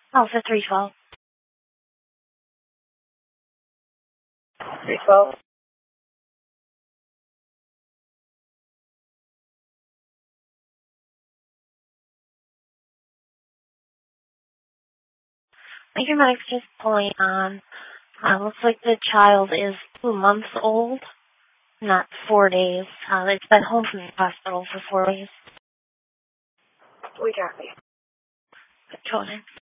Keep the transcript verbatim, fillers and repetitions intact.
Alpha three twelve. three twelve. Major Medic's just pulling on. Uh, looks like the child is two months old, not four days. Uh, it's been home from the hospital for four days. We got you. Good choice.